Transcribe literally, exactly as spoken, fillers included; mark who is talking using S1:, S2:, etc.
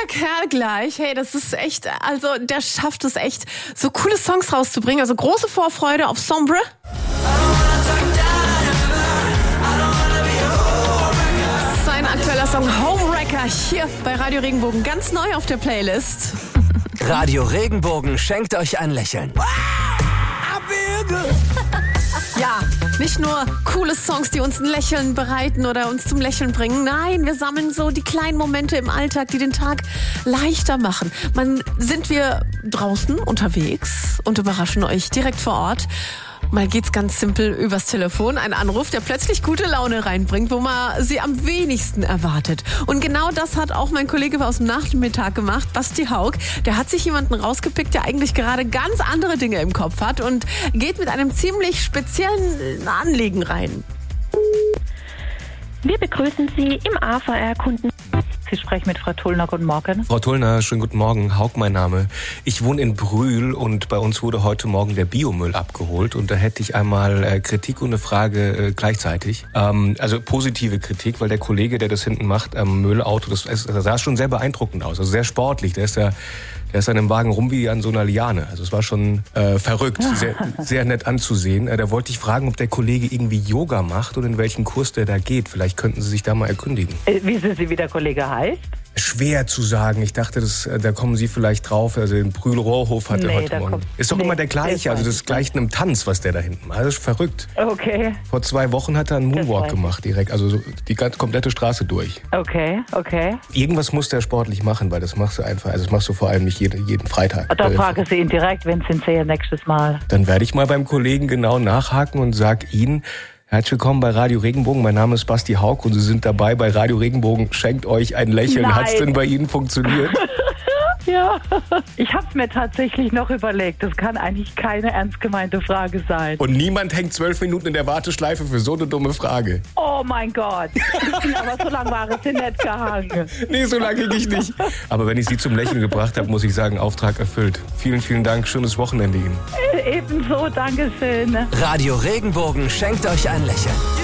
S1: guter Kerl gleich. Hey, das ist echt, also der schafft es echt, so coole Songs rauszubringen. Also große Vorfreude auf Sombre. Sein aktueller Song Homewrecker hier bei Radio Regenbogen, ganz neu auf der Playlist.
S2: Radio Regenbogen schenkt euch ein Lächeln.
S1: Ja, nicht nur coole Songs, die uns ein Lächeln bereiten oder uns zum Lächeln bringen. Nein, wir sammeln so die kleinen Momente im Alltag, die den Tag leichter machen. Man sind wir draußen unterwegs und überraschen euch direkt vor Ort. Mal geht's ganz simpel übers Telefon. Ein Anruf, der plötzlich gute Laune reinbringt, wo man sie am wenigsten erwartet. Und genau das hat auch mein Kollege aus dem Nachmittag gemacht, Basti Haug. Der hat sich jemanden rausgepickt, der eigentlich gerade ganz andere Dinge im Kopf hat und geht mit einem ziemlich speziellen Anliegen rein.
S3: Wir begrüßen Sie im A V R-Kunden. Sie sprechen mit Frau Tullner. Guten Morgen.
S4: Frau Tullner, schönen guten Morgen. Haug mein Name. Ich wohne in Brühl und bei uns wurde heute Morgen der Biomüll abgeholt. Und da hätte ich einmal äh, Kritik und eine Frage äh, gleichzeitig. Ähm, also positive Kritik, weil der Kollege, der das hinten macht am Müllauto, das, das sah schon sehr beeindruckend aus. Also sehr sportlich. Der ist ja... Der ist an einem Wagen rum wie an so einer Liane. Also es war schon äh, verrückt, sehr, sehr nett anzusehen. Äh, da wollte ich fragen, ob der Kollege irgendwie Yoga macht und in welchen Kurs der da geht. Vielleicht könnten Sie sich da mal erkundigen.
S3: Äh, wissen Sie, wie der Kollege heißt?
S4: Schwer zu sagen. Ich dachte, das, da kommen Sie vielleicht drauf. Also den Brühl-Rohrhof hat er
S3: Nee,
S4: heute
S3: da
S4: Morgen.
S3: kommt-
S4: Ist doch
S3: nee,
S4: immer der gleiche.
S3: das
S4: Also
S3: weiß
S4: das gleicht einem Tanz, was der da hinten macht. Das ist verrückt.
S3: Okay,
S4: Vor zwei Wochen hat er einen
S3: Das
S4: Moonwalk
S3: weiß ich.
S4: gemacht direkt. Also so die ganze komplette Straße durch.
S3: okay, okay.
S4: Irgendwas muss der sportlich machen, weil das machst du einfach. Also das machst du vor allem nicht jeden, jeden Freitag.
S3: Da
S4: Äh,
S3: fragen Sie ihn direkt, wenn Sie ihn sehen nächstes Mal.
S4: Dann werde ich mal beim Kollegen genau nachhaken und sag Ihnen, herzlich willkommen bei Radio Regenbogen. Mein Name ist Basti Haug und Sie sind dabei bei Radio Regenbogen. Schenkt euch ein Lächeln.
S3: Nein.
S4: Hat's denn bei Ihnen funktioniert?
S3: Ja, ich habe es mir tatsächlich noch überlegt. Das kann eigentlich keine ernst gemeinte Frage sein.
S4: Und niemand hängt zwölf Minuten in der Warteschleife für so eine dumme Frage.
S3: Oh mein Gott. Aber so lange war es hier nicht gehangen.
S4: Nee, so lange ging ich nicht. Aber wenn ich Sie zum Lächeln gebracht habe, muss ich sagen, Auftrag erfüllt. Vielen, vielen Dank. Schönes Wochenende Ihnen.
S3: Ebenso, Dankeschön.
S2: Radio Regenbogen schenkt euch ein Lächeln.